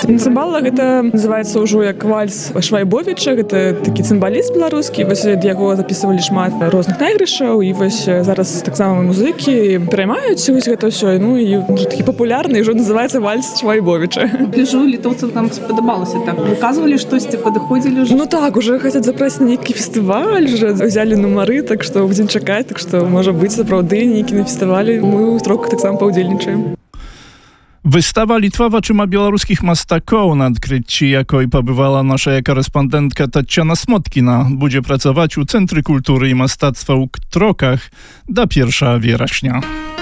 Цымбала гэта называецца ўжо як вальс Швайбовіча, гэта такі цымбаліст беларускі, вось ад яго запісывалі шмат розных найгрышаў, і вось зараз таксама музыкі пераймаюць вось гэта ўсё, ну і ўжо такі папулярны, ўжо называецца вальс Швайбовіча. Гляжу, літоўцам там спадабалася так. Выказвалі штосьці, падыходзілі ўжо? Ну так, уже хацяць запрасіць на нейкі фестываль, уже взялі нумары, так што будзем чакаць, так што можа быць сапраўды нейкі на фестывалі. Мы ў строках таксама паўдзельнічаем. Wystawa Litwowa trzyma białoruskich mastaków na odkryci, jako i pobywała nasza korespondentka Tatiana Smotkina. Będzie pracować u Centry Kultury i Mastactwa u Trokach do 1 września.